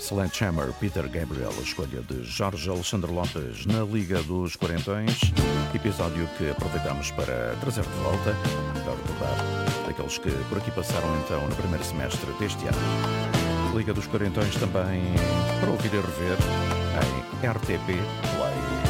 Sledgehammer, Peter Gabriel, a escolha de Jorge Alexandre Lopes na Liga dos Quarentões, episódio que aproveitamos para trazer de volta, para recordar daqueles que por aqui passaram então no primeiro semestre deste ano. Liga dos Quarentões também para ouvir e rever em rtp.pt.